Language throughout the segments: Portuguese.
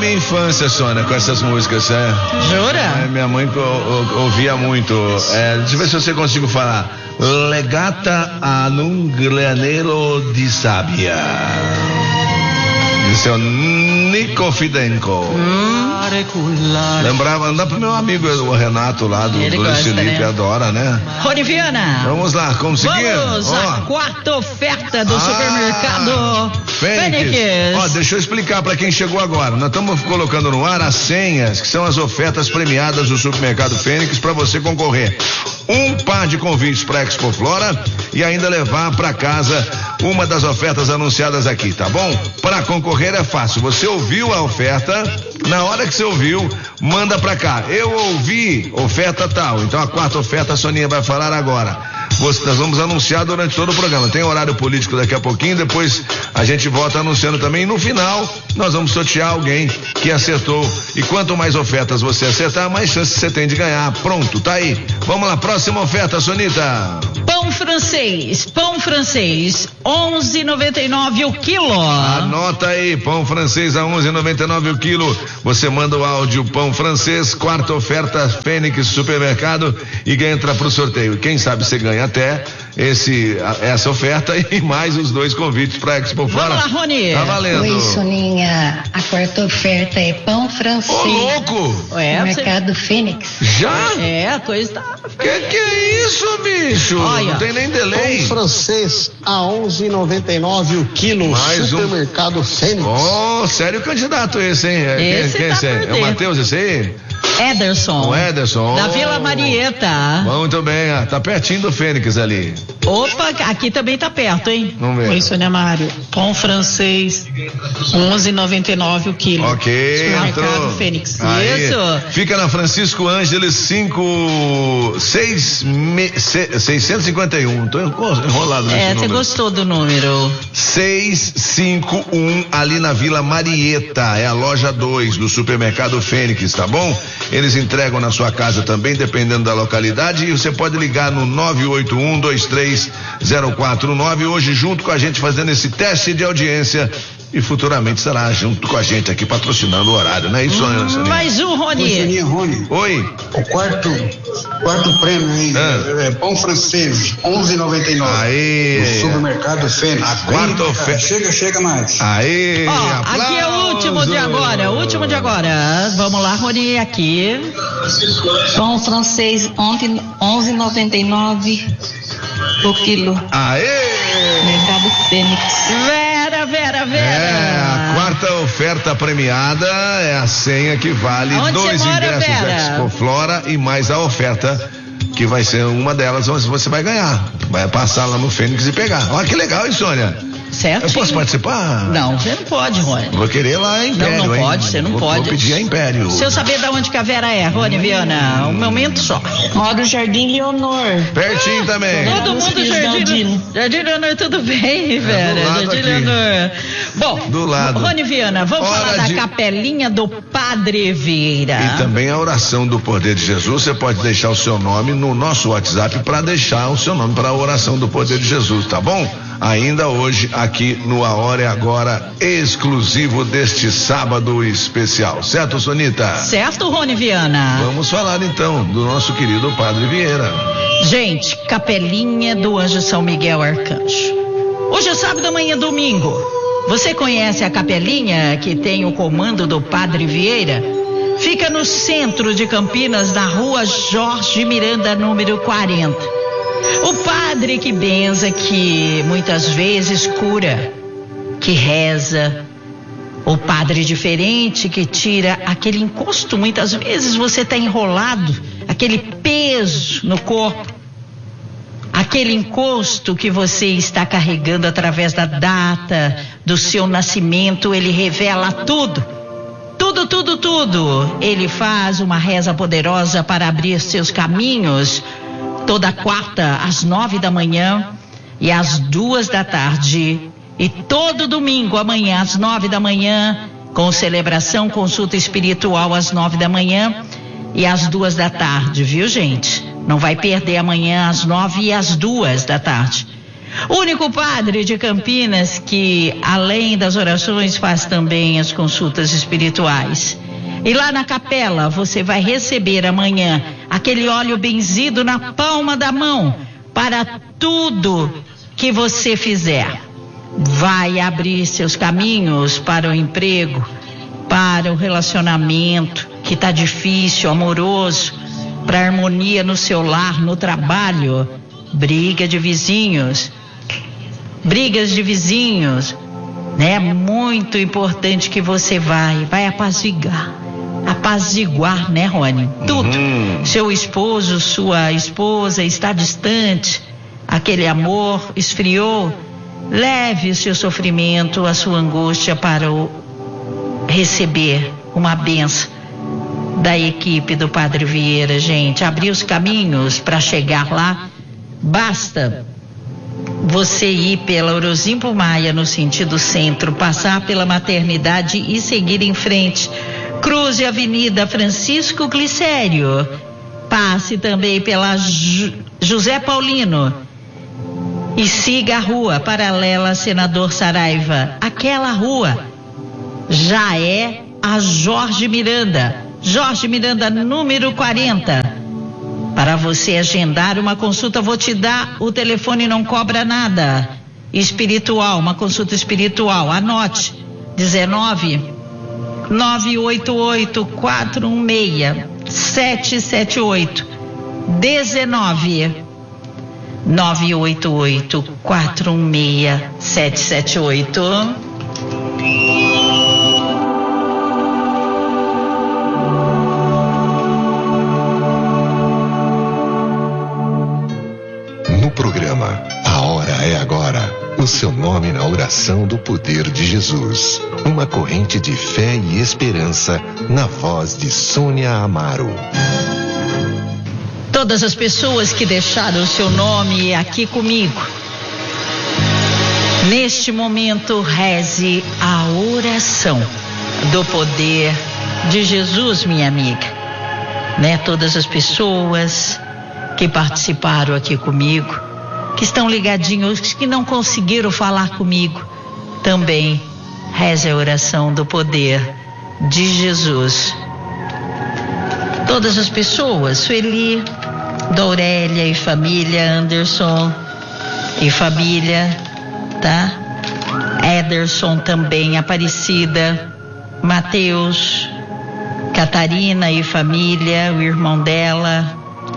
minha infância, Sônia, com essas músicas, Jura? Minha mãe ouvia muito. Deixa eu ver se você consigo falar. Legata a un granero di sabbia. Esse é o Nico Fidenco. Andar pro meu amigo o Renato lá do Felipe, né? Adora, né? Rony Viana. Vamos lá, conseguir? Vamos à quarta oferta do supermercado Fênix. Deixa eu explicar para quem chegou agora. Nós estamos colocando no ar as senhas, que são as ofertas premiadas do supermercado Fênix, para você concorrer. Um par de convites para Expo Flora e ainda levar para casa uma das ofertas anunciadas aqui, tá bom? Para concorrer é fácil. Você ouviu a oferta, na hora que você ouviu, manda pra cá. Eu ouvi oferta tal. Então a quarta oferta a Soninha vai falar agora. Nós vamos anunciar durante todo o programa. Tem horário político daqui a pouquinho, depois a gente volta anunciando também. E no final, nós vamos sortear alguém que acertou. E quanto mais ofertas você acertar, mais chance você tem de ganhar. Pronto, tá aí. Vamos lá, próxima oferta, Sonita. Pão francês, 11,99 o quilo. Anota aí, pão francês a 11,99 o quilo. Você manda o áudio pão francês, quarta oferta Fênix Supermercado e entra pro sorteio. Quem sabe você ganha até essa oferta e mais os 2 convites para Expo Flora. Vamos lá, Rony. Tá valendo. Oi, Soninha. A quarta oferta é pão francês. Ô, louco! Mercado Fênix. Já? A coisa tá... Que é isso, bicho? Olha, não tem nem delay. Pão francês a 11,99 o quilo. Mais supermercado Fênix. Sério candidato esse, hein? Quem tá é o Matheus, esse aí? Ederson. O Ederson. Da Vila Marieta. Muito bem, tá pertinho do Fênix ali. Opa, aqui também tá perto, hein? Vamos ver. Oi, Sônia Mário. Pão francês, 11,99 o quilo. Ok, Supermercado Fênix. Aí. Isso. Fica na Francisco Ângeles 651. Tô enrolado nesse número. Você gostou do número? 651, ali na Vila Marieta. É a loja 2 do Supermercado Fênix, tá bom? Eles entregam na sua casa também, dependendo da localidade, e você pode ligar no 981-230409, hoje junto com a gente fazendo esse teste de audiência e futuramente estará junto com a gente aqui patrocinando o horário, não é isso, Soninha? Mais um, Rony. Rony. Oi. O quarto prêmio aí é pão francês, 11,99. Aí. Supermercado Fênix. A quarta oferta. Chega mais. Aí. Aqui é o último de agora, Vamos lá, Rony, aqui. Pão francês 11,99 o quilo. Aê! Mercado Fênix. Vera. A quarta oferta premiada é a senha que vale Onde 2 você mora, ingressos Vera? da Expo Flora e mais a oferta que vai ser uma delas, você vai ganhar. Vai passar lá no Fênix e pegar. Olha que legal, hein, Sônia? Certo? Eu posso participar? Não, você não pode, Rony. Vou querer lá a Império, Não hein? pode, você não pode. Vou pedir a Império. Se eu saber de onde que a Vera é, Rony Viana, um momento só. Moro Jardim Leonor. Pertinho também. Todo mundo Jardim Leonor, tudo bem, Vera? do lado Jardim aqui. Leonor. Bom, Do lado. Rony Viana, vamos Hora falar da de- capelinha do Padre Vieira. E também a oração do Poder de Jesus, você pode deixar o seu nome no nosso WhatsApp para deixar o seu nome para a oração do Poder de Jesus, tá bom? Ainda hoje aqui no A Hora é Agora, exclusivo deste sábado especial, certo, Sonita? Certo, Rony Viana? Vamos falar então do nosso querido Padre Vieira. Gente, capelinha do Anjo São Miguel Arcanjo. Hoje é sábado, amanhã é domingo. Você conhece a capelinha que tem o comando do Padre Vieira? Fica no centro de Campinas, na rua Jorge Miranda, número 40. O padre que benza, que muitas vezes cura, que reza. O padre diferente que tira aquele encosto, muitas vezes você está enrolado, aquele peso no corpo. Aquele encosto que você está carregando através da data do seu nascimento, ele revela tudo. Tudo. Ele faz uma reza poderosa para abrir seus caminhos toda quarta às 9 da manhã e às 2 da tarde. E todo domingo amanhã às 9 da manhã, com celebração, consulta espiritual às 9 da manhã e às 2 da tarde, viu, gente? Não vai perder amanhã às 9 e às 2 da tarde. O único padre de Campinas que, além das orações, faz também as consultas espirituais. E lá na capela você vai receber amanhã aquele óleo benzido na palma da mão para tudo que você fizer. Vai abrir seus caminhos para o emprego, para o relacionamento que está difícil, amoroso, para a harmonia no seu lar, no trabalho, brigas de vizinhos, né? Muito importante que você vai apaziguar, né, Rony? Tudo. Seu esposo, sua esposa está distante, aquele amor esfriou. Leve o seu sofrimento, a sua angústia para receber uma bênção da equipe do Padre Vieira, gente. Abrir os caminhos para chegar lá. Basta você ir pela Orozimpo Maia no sentido centro, passar pela maternidade e seguir em frente. Cruze a Avenida Francisco Glicério. Passe também pela José Paulino. E siga a rua paralela a Senador Saraiva. Aquela rua já é a Jorge Miranda. Jorge Miranda, número 40. Para você agendar uma consulta, vou te dar o telefone, não cobra nada. Espiritual, uma consulta espiritual. Anote: 19-988-416-778. 19-988-416-778. No programa A Hora é Agora, o seu nome na oração do poder de Jesus. Uma corrente de fé e esperança na voz de Sônia Amaro. Todas as pessoas que deixaram o seu nome aqui comigo, neste momento, reze a oração do poder de Jesus, minha amiga, né? Todas as pessoas que participaram aqui comigo, que estão ligadinhos, que não conseguiram falar comigo, também reze a oração do poder de Jesus. Todas as pessoas, Sueli, Dourélia e família, Anderson e família, tá? Ederson também, Aparecida, Mateus, Catarina e família, o irmão dela,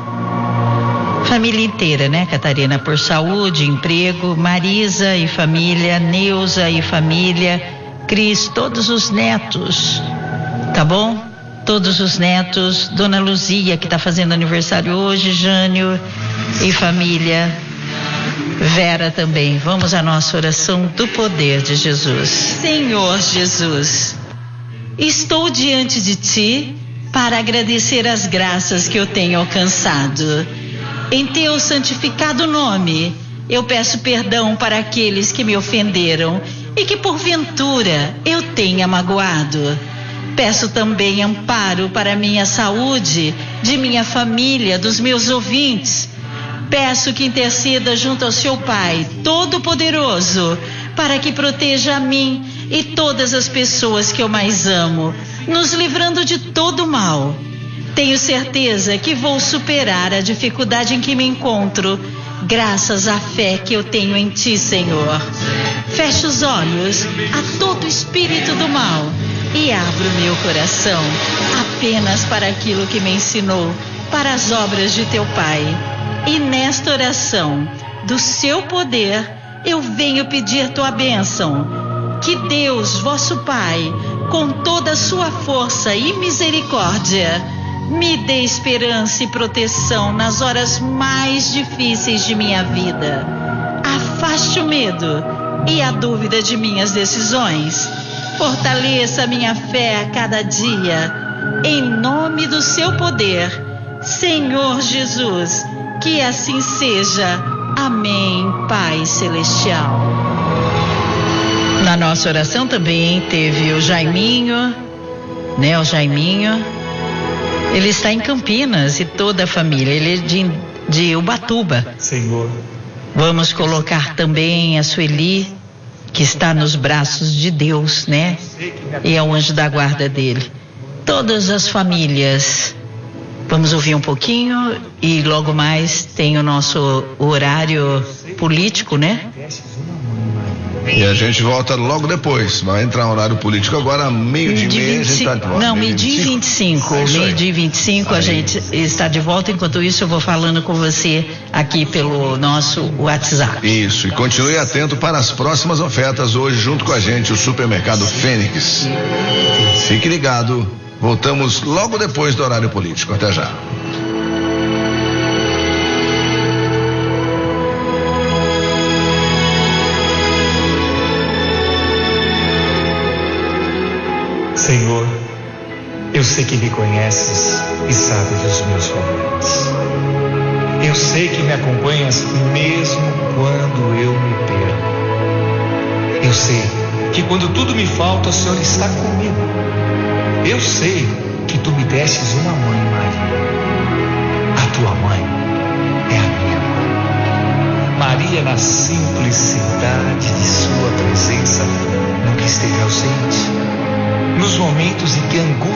família inteira, né, Catarina, por saúde, emprego, Marisa e família, Neuza e família, Cris, todos os netos, tá bom? Todos os netos, Dona Luzia, que está fazendo aniversário hoje, Jânio e família, Vera também. Vamos à nossa oração do poder de Jesus. Senhor Jesus, estou diante de Ti para agradecer as graças que eu tenho alcançado. Em Teu santificado nome, eu peço perdão para aqueles que me ofenderam e que porventura eu tenha magoado. Peço também amparo para minha saúde, de minha família, dos meus ouvintes. Peço que interceda junto ao seu Pai Todo-Poderoso, para que proteja a mim e todas as pessoas que eu mais amo, nos livrando de todo mal. Tenho certeza que vou superar a dificuldade em que me encontro, graças à fé que eu tenho em Ti, Senhor. Feche os olhos a todo espírito do mal e abro meu coração apenas para aquilo que me ensinou, para as obras de Teu Pai. E nesta oração do Seu poder, eu venho pedir Tua bênção. Que Deus, vosso Pai, com toda a sua força e misericórdia, me dê esperança e proteção nas horas mais difíceis de minha vida. Afaste o medo e a dúvida de minhas decisões. Fortaleça minha fé a cada dia, em nome do Seu poder, Senhor Jesus, que assim seja. Amém, Pai Celestial. Na nossa oração também teve o Jaiminho, né? O Jaiminho, ele está em Campinas e toda a família, ele é de Ubatuba. Senhor, Vamos colocar também a Sueli, que está nos braços de Deus, né? E é o anjo da guarda dele. Todas as famílias. Vamos ouvir um pouquinho e logo mais tem o nosso horário político, né? E a gente volta logo depois. Vai entrar um horário político agora, meio-dia e meia. A gente tá de volta. Não, meio-dia e 25. Meio-dia e 25 a gente está de volta. Enquanto isso, eu vou falando com você aqui pelo nosso WhatsApp. Isso, e continue atento para as próximas ofertas hoje, junto com a gente, o Supermercado Fênix. Fique ligado. Voltamos logo depois do horário político. Até já. Senhor, eu sei que me conheces e sabes dos meus problemas. Eu sei que me acompanhas mesmo quando eu me perco. Eu sei que quando tudo me falta, o Senhor está comigo. Eu sei que tu me destes uma mãe, Maria. A tua mãe é a minha mãe. Maria, na simplicidade de sua presença, nunca esteve ausente. Nos momentos em que a angústia